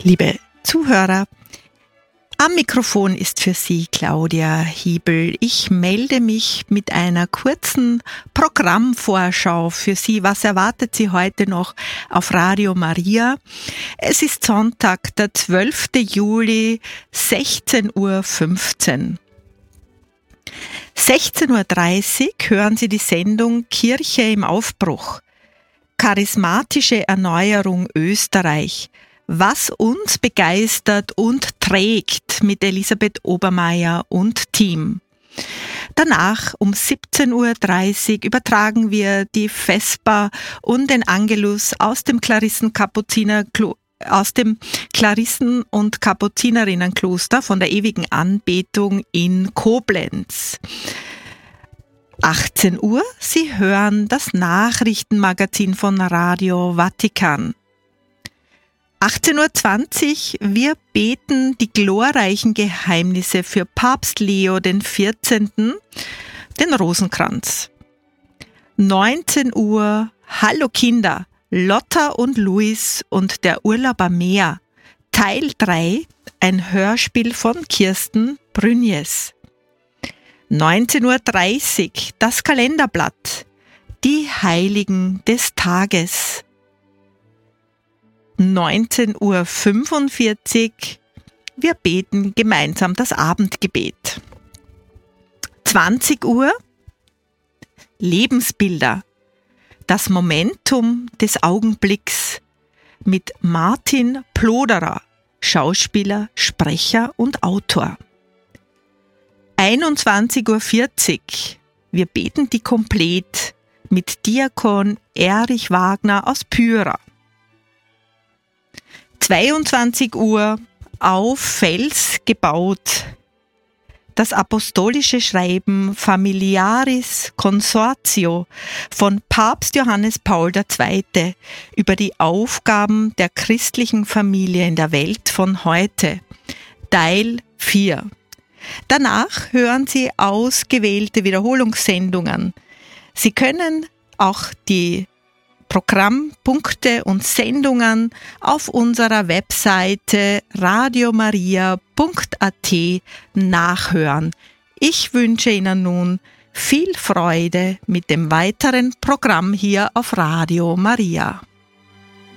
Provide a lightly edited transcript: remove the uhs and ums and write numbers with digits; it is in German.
Liebe Zuhörer, am Mikrofon ist für Sie Claudia Hiebel. Ich melde mich mit einer kurzen Programmvorschau für Sie. Was erwartet Sie heute noch auf Radio Maria? Es ist Sonntag, der 12. Juli, 16:15 Uhr. 16:30 Uhr hören Sie die Sendung Kirche im Aufbruch. Charismatische Erneuerung Österreich. Was uns begeistert und trägt mit Elisabeth Obermeier und Team. Danach um 17:30 Uhr übertragen wir die Vesper und den Angelus aus dem Klarissen- und Kapuzinerinnenkloster von der ewigen Anbetung in Koblenz. 18 Uhr, Sie hören das Nachrichtenmagazin von Radio Vatikan. 18:20 Uhr, wir beten die glorreichen Geheimnisse für Papst Leo XIV., den Rosenkranz. 19 Uhr, Hallo Kinder, Lotta und Luis und der Urlaub am Meer, Teil 3, ein Hörspiel von Kirsten Brünjes. 19:30 Uhr, das Kalenderblatt, die Heiligen des Tages. 19:45 Uhr, wir beten gemeinsam das Abendgebet. 20 Uhr, Lebensbilder, das Momentum des Augenblicks mit Martin Ploderer, Schauspieler, Sprecher und Autor. 21:40 Uhr, wir beten die Komplett mit Diakon Erich Wagner aus Pyra. 22 Uhr, auf Fels gebaut, das apostolische Schreiben Familiaris Consortio von Papst Johannes Paul II. Über die Aufgaben der christlichen Familie in der Welt von heute, Teil 4. Danach hören Sie ausgewählte Wiederholungssendungen. Sie können auch die Programmpunkte und Sendungen auf unserer Webseite radiomaria.at nachhören. Ich wünsche Ihnen nun viel Freude mit dem weiteren Programm hier auf Radio Maria.